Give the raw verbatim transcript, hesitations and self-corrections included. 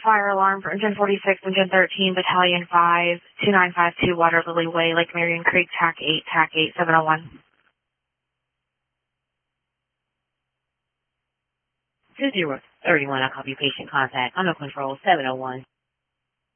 fire alarm for Engine forty-six, Engine thirteen, Battalion five, two nine five two, Water Lily Way, Lake Marion Creek, T A C eight, T A C eight, seven oh one. two zero three one, I copy patient contact. I'm on control, seven oh one.